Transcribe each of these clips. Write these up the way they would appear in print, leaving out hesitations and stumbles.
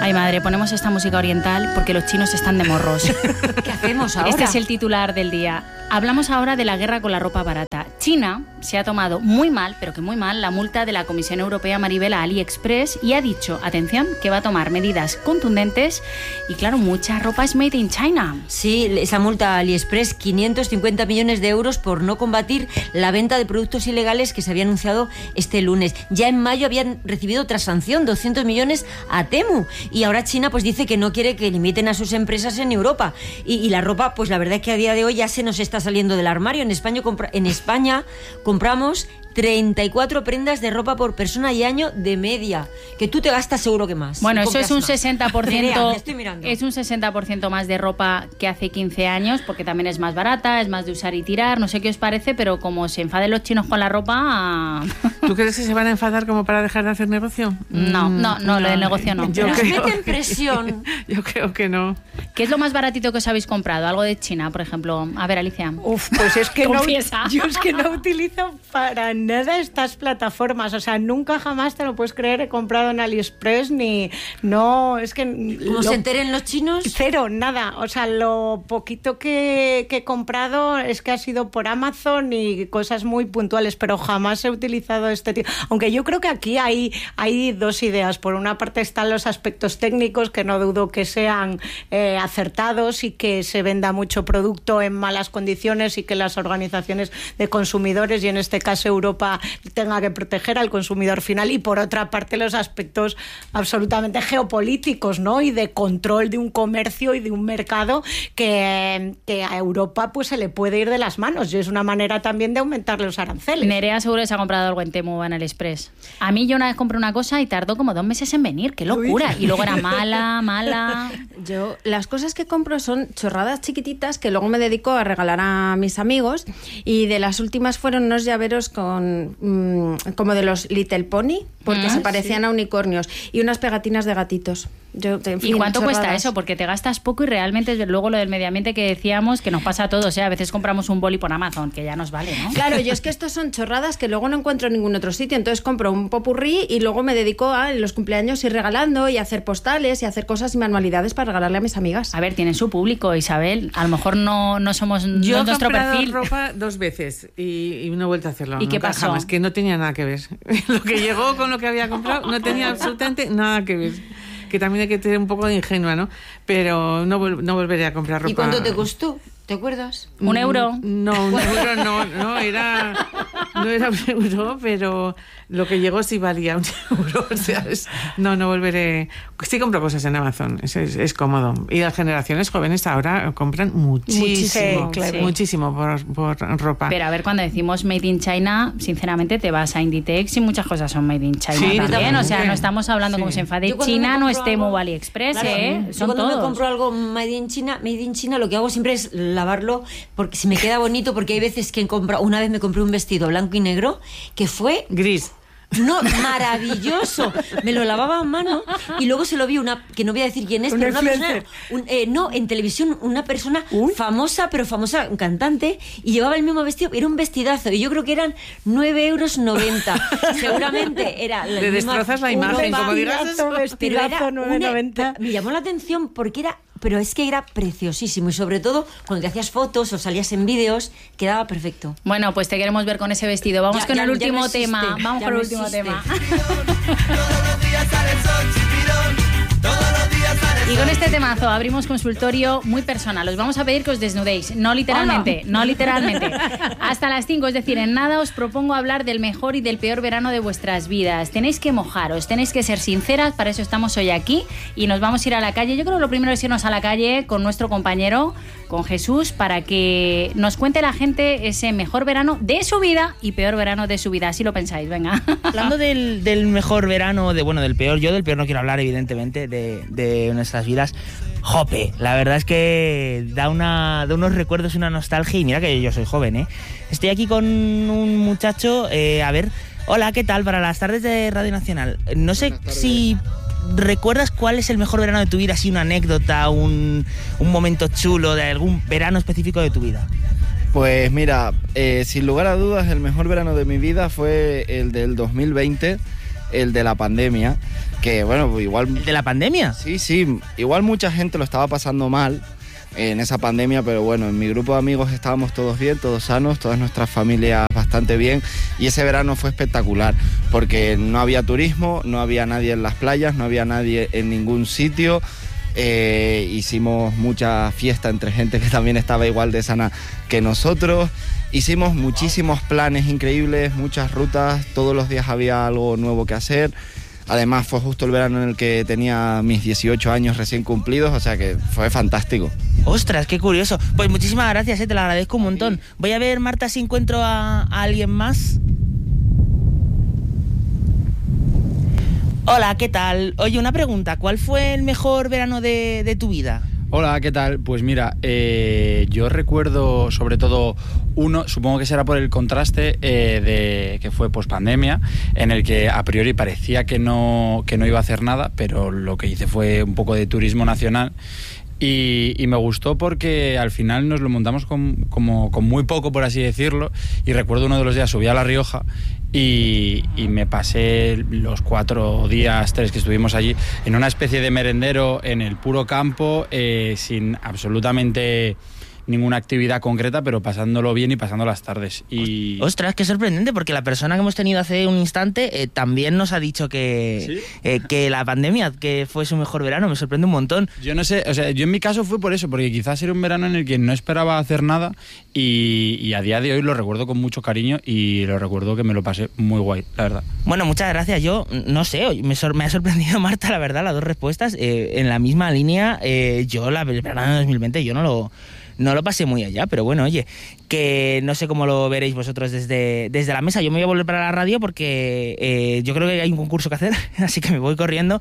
Ay, madre, ponemos esta música oriental porque los chinos están de morros. ¿Qué hacemos ahora? Este es el titular del día. Hablamos ahora de la guerra con la ropa barata. China se ha tomado muy mal, pero que muy mal, la multa de la Comisión Europea, Maribel, a AliExpress y ha dicho, atención, que va a tomar medidas contundentes y claro, mucha ropa es made in China. Sí, esa multa a AliExpress, 550 millones de euros por no combatir la venta de productos ilegales que se había anunciado este lunes. Ya en mayo habían recibido otra sanción, 200 millones a Temu. Y ahora China pues dice que no quiere que limiten a sus empresas en Europa. Y la ropa, pues la verdad es que a día de hoy ya se nos está saliendo del armario. En España compramos 34 prendas de ropa por persona y año de media, que tú te gastas seguro que más. Bueno, eso es un 60%, Nerea, estoy mirando. es un 60% más de ropa que hace 15 años, porque también es más barata, es más de usar y tirar, no sé qué os parece, pero como se enfaden los chinos con la ropa... ¿Tú crees que se van a enfadar como para dejar de hacer negocio? No, lo del negocio no. Nos meten presión. Yo creo que no. ¿Qué es lo más baratito que os habéis comprado? Algo de China, por ejemplo. A ver, Alicia. Uf, pues es que Confiesa. yo es que no utilizo para nada estas plataformas, o sea, nunca jamás te lo puedes creer, he comprado en AliExpress es que... ¿Cómo se enteren los chinos? Cero, nada, o sea, lo poquito que he comprado es que ha sido por Amazon y cosas muy puntuales, pero jamás he utilizado este tipo, aunque yo creo que aquí hay dos ideas. Por una parte están los aspectos técnicos, que no dudo que sean acertados y que se venda mucho producto en malas condiciones y que las organizaciones de consumidores, y en este caso Europa, tenga que proteger al consumidor final, y por otra parte los aspectos absolutamente geopolíticos, ¿no? Y de control de un comercio y de un mercado que a Europa pues se le puede ir de las manos, y es una manera también de aumentar los aranceles. Nerea seguro que se ha comprado algo en Temu o en AliExpress. A mí yo una vez compré una cosa y tardó como 2 meses en venir, qué locura, y luego era mala. Yo las cosas que compro son chorradas chiquititas que luego me dedico a regalar a mis amigos, y de las últimas fueron unos llaveros con como de los Little Pony, porque se parecían a unicornios, y unas pegatinas de gatitos. ¿Y cuánto cuesta eso? Porque te gastas poco y realmente es luego lo del medio ambiente que decíamos que nos pasa a todos, ¿eh? A veces compramos un boli por Amazon, que ya nos vale, ¿no? Claro, yo es que estos son chorradas que luego no encuentro en ningún otro sitio, entonces compro un popurrí y luego me dedico a en los cumpleaños ir regalando y hacer postales y hacer cosas y manualidades para regalarle a mis amigas. A ver, tienen su público, Isabel, a lo mejor no somos yo no nuestro perfil. Yo he comprado ropa 2 veces y no he vuelto a hacerlo. ¿Y qué pasó? Jamás, que no tenía nada que ver. Lo que llegó con lo que había comprado no tenía absolutamente nada que ver. Que también hay que tener un poco de ingenua, ¿no? Pero no volveré a comprar ropa. ¿Y cuánto te costó? ¿Te acuerdas? ¿1 euro? No, 1 euro no era 1 euro, pero lo que llegó sí valía 1 euro. O sea, no volveré. Sí compro cosas en Amazon, es cómodo. Y las generaciones jóvenes ahora compran muchísimo por ropa. Pero a ver, cuando decimos Made in China, sinceramente te vas a Inditex y muchas cosas son Made in China también. O sea, no estamos hablando como se enfade China, no es Temu o AliExpress, claro, son cuando todos. me compro algo Made in China, lo que hago siempre es lavarlo, porque si me queda bonito, porque hay veces que una vez me compré un vestido blanco y negro que fue gris. No, maravilloso. Me lo lavaba a mano y luego se lo vi que no voy a decir quién es, pero una persona, en televisión, una persona famosa, un cantante, y llevaba el mismo vestido, era un vestidazo, y yo creo que eran 9,90 euros. Seguramente era le destrozas la imagen, como digas eso. Vestidazo, 9,90. Me llamó la atención porque pero es que era preciosísimo, y sobre todo cuando te hacías fotos o salías en vídeos quedaba perfecto. Bueno, pues te queremos ver con ese vestido. Vamos con el último tema. Vamos con el último tema. Y con este temazo abrimos consultorio muy personal. Os vamos a pedir que os desnudéis, no literalmente, no literalmente. Hasta las 5, es decir, en nada os propongo hablar del mejor y del peor verano de vuestras vidas. Tenéis que mojaros, tenéis que ser sinceras, para eso estamos hoy aquí y nos vamos a ir a la calle. Yo creo que lo primero es irnos a la calle con nuestro compañero, con Jesús, para que nos cuente la gente ese mejor verano de su vida y peor verano de su vida. Así lo pensáis, venga. Hablando del mejor verano, del peor, yo del peor no quiero hablar, evidentemente, de nuestras vidas. Jope, la verdad es que da unos recuerdos, una nostalgia, y mira que yo soy joven, ¿eh? Estoy aquí con un muchacho, a ver, hola, ¿qué tal? Para las tardes de Radio Nacional. No sé si recuerdas cuál es el mejor verano de tu vida, así una anécdota, un momento chulo de algún verano específico de tu vida. Pues mira, sin lugar a dudas, el mejor verano de mi vida fue el del 2020. el de la pandemia, que bueno, igual... ¿El de la pandemia? Sí, igual mucha gente lo estaba pasando mal en esa pandemia, pero bueno, en mi grupo de amigos estábamos todos bien, todos sanos, todas nuestras familias bastante bien, y ese verano fue espectacular, porque no había turismo, no había nadie en las playas, no había nadie en ningún sitio. Hicimos mucha fiesta entre gente que también estaba igual de sana que nosotros. Hicimos muchísimos planes increíbles, muchas rutas, todos los días había algo nuevo que hacer. Además fue justo el verano en el que tenía mis 18 años recién cumplidos, o sea que fue fantástico. Ostras, qué curioso. Pues muchísimas gracias, te lo agradezco un montón. Voy a ver, Marta, si encuentro a alguien más. Hola, ¿qué tal? Oye, una pregunta, ¿cuál fue el mejor verano de tu vida? Hola, ¿qué tal? Pues mira, yo recuerdo sobre todo uno, supongo que será por el contraste de que fue pospandemia, en el que a priori parecía que no iba a hacer nada, pero lo que hice fue un poco de turismo nacional. Y me gustó porque al final nos lo montamos con muy poco, por así decirlo, y recuerdo uno de los días subí a La Rioja y me pasé los 4 días, 3 que estuvimos allí en una especie de merendero en el puro campo, sin absolutamente ninguna actividad concreta, pero pasándolo bien y pasando las tardes. Y... Ostras, qué sorprendente, porque la persona que hemos tenido hace un instante también nos ha dicho que, ¿sí? Que la pandemia, que fue su mejor verano. Me sorprende un montón. Yo no sé, o sea, yo en mi caso fue por eso, porque quizás era un verano en el que no esperaba hacer nada y a día de hoy lo recuerdo con mucho cariño y lo recuerdo que me lo pasé muy guay, la verdad. Bueno, muchas gracias. Yo no sé, me ha sorprendido, Marta, la verdad, las dos respuestas. En la misma línea, yo el verano de 2020 yo no lo pasé muy allá, pero bueno, oye, que no sé cómo lo veréis vosotros desde la mesa. Yo me voy a volver para la radio porque yo creo que hay un concurso que hacer, así que me voy corriendo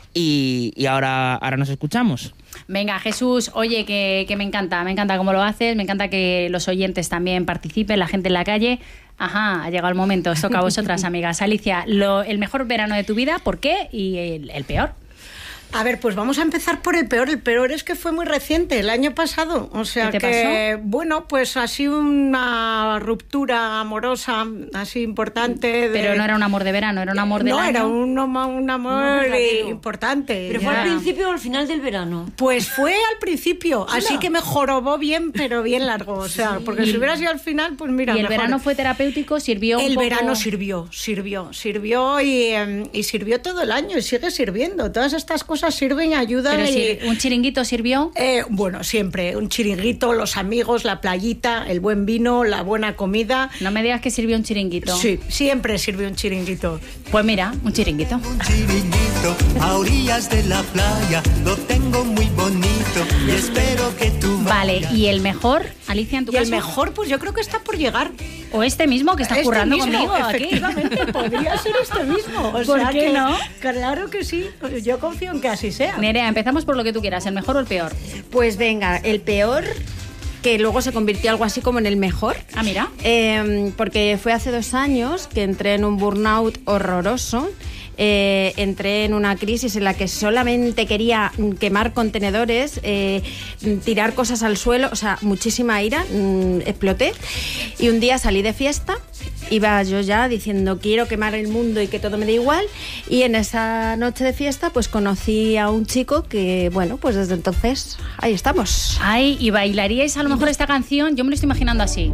y ahora nos escuchamos. Venga, Jesús, oye, que me encanta cómo lo haces, me encanta que los oyentes también participen, la gente en la calle. Ajá, ha llegado el momento, os toca a vosotras, amigas. Alicia, el mejor verano de tu vida, ¿por qué? Y el peor. A ver, pues vamos a empezar por el peor. El peor es que fue muy reciente, el año pasado. O sea ¿Qué te que, pasó? bueno, pues así una ruptura amorosa, así importante. Pero no era un amor de verano, era un amor del año. No, era un amor importante. ¿Pero fue al principio o al final del verano? Pues fue al principio, así que me jorobó bien, pero bien largo. O sea, porque si hubiera sido al final, pues mira, ¿Y el mejor. verano fue terapéutico? ¿Sirvió un El poco? verano sirvió y sirvió todo el año y sigue sirviendo. Todas estas cosas sirven, ayudan. Pero ¿un chiringuito sirvió? Bueno, siempre. Un chiringuito, los amigos, la playita, el buen vino, la buena comida. No me digas que sirvió un chiringuito. Sí, siempre sirve un chiringuito. Pues mira, un chiringuito. Un chiringuito a orillas de la playa, lo tengo muy bonito y espero que tú Vale, ¿y el mejor, Alicia, en tu Y caso? el mejor, pues yo creo que está por llegar. O este mismo que está currando conmigo aquí. Efectivamente, podría ser este mismo. O ¿Por sea qué que, no? Claro que sí. Yo confío en que así sea. Nerea, empezamos por lo que tú quieras, ¿el mejor o el peor? Pues venga, el peor, que luego se convirtió algo así como en el mejor. Ah, mira. Porque fue hace 2 años que entré en un burnout horroroso. Entré en una crisis en la que solamente quería quemar contenedores, tirar cosas al suelo, o sea, muchísima ira, exploté. Y un día salí de fiesta, iba yo ya diciendo quiero quemar el mundo y que todo me dé igual, y en esa noche de fiesta pues conocí a un chico que, bueno, pues desde entonces ahí estamos. Ay, ¿y bailaríais a lo mejor esta canción? Yo me lo estoy imaginando así.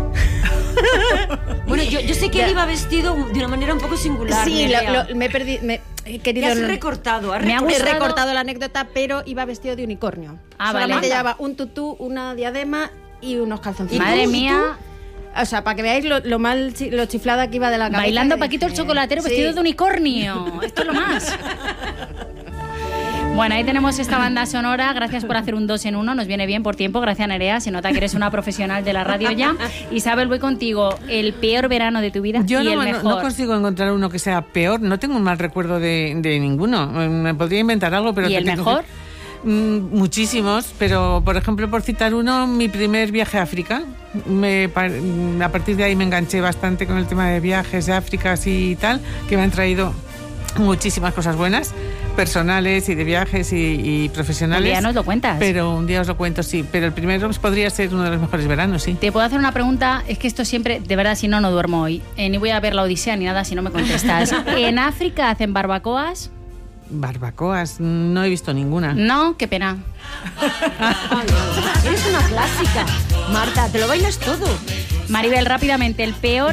Bueno, yo sé que él iba vestido de una manera un poco singular. Sí, Nerea. me he perdido, he querido... ¿Qué has recortado? Me ha He gustado. recortado la anécdota, pero iba vestido de unicornio. Ah, solamente vale. llevaba un tutú, una diadema y unos calzoncillos. Madre mía. O sea, para que veáis lo chiflada que iba de la cabeza. Bailando que Paquito el dije, chocolatero sí. vestido de unicornio. Esto es lo más. Bueno, ahí tenemos esta banda sonora. Gracias por hacer un 2 en 1. Nos viene bien por tiempo. Gracias, Nerea. Se nota que eres una profesional de la radio ya. Isabel, voy contigo. El peor verano de tu vida Yo y el no mejor. consigo encontrar uno que sea peor. No tengo un mal recuerdo de ninguno. Me podría inventar algo, pero... ¿Y el mejor? Muchísimos, pero por ejemplo, por citar uno, mi primer viaje a África. A partir de ahí me enganché bastante con el tema de viajes de África así y tal, que me han traído muchísimas cosas buenas. personales y de viajes y profesionales. Un día nos lo cuentas. Pero un día os lo cuento, sí. Pero el primero podría ser uno de los mejores veranos, sí. Te puedo hacer una pregunta, es que esto siempre, de verdad, si no, no duermo hoy. Ni voy a ver la Odisea ni nada si no me contestas. ¿En África hacen barbacoas? Barbacoas, no he visto ninguna. No, qué pena. Eres una clásica. Marta, te lo bailas todo. Maribel, rápidamente, el peor